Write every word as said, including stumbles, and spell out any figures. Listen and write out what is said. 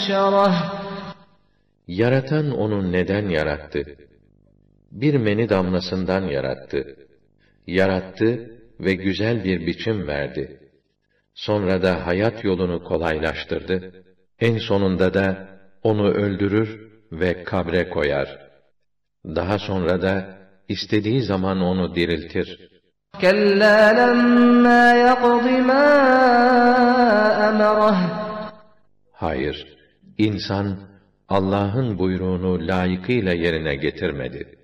شره Yaratan onu neden yarattı? Bir meni damlasından yarattı. Yarattı ve güzel bir biçim verdi. Sonra da hayat yolunu kolaylaştırdı. En sonunda da onu öldürür ve kabre koyar. Daha sonra da istediği zaman onu diriltir. كلا لما يقض ما أمره Hayır, insan Allah'ın buyruğunu layıkıyla yerine getirmedi.